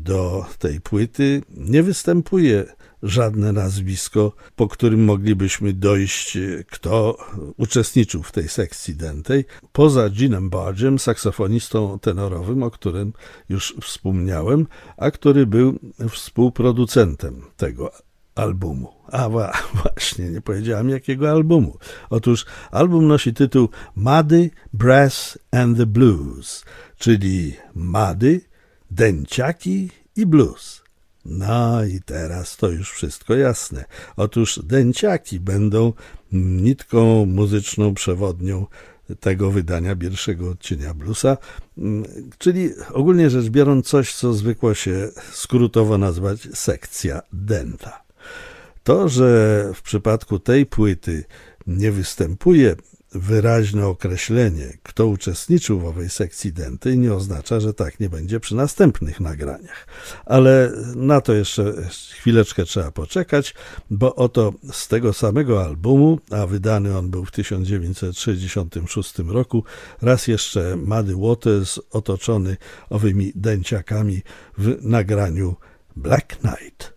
do tej płyty nie występuje żadne nazwisko, po którym moglibyśmy dojść, kto uczestniczył w tej sekcji dętej, poza Genem Bargem, saksofonistą tenorowym, o którym już wspomniałem, a który był współproducentem tego albumu. Właśnie, nie powiedziałem jakiego albumu. Otóż album nosi tytuł Muddy, Brass and the Blues, czyli Muddy, dęciaki i blues. No i teraz to już wszystko jasne. Otóż dęciaki będą nitką muzyczną przewodnią tego wydania pierwszego odcienia bluesa, czyli ogólnie rzecz biorąc coś, co zwykło się skrótowo nazwać sekcja dęta. To, że w przypadku tej płyty nie występuje wyraźne określenie, kto uczestniczył w owej sekcji dętej, nie oznacza, że tak nie będzie przy następnych nagraniach. Ale na to jeszcze chwileczkę trzeba poczekać, bo oto z tego samego albumu, a wydany on był w 1966 roku, raz jeszcze Muddy Waters otoczony owymi dęciakami w nagraniu Black Knight.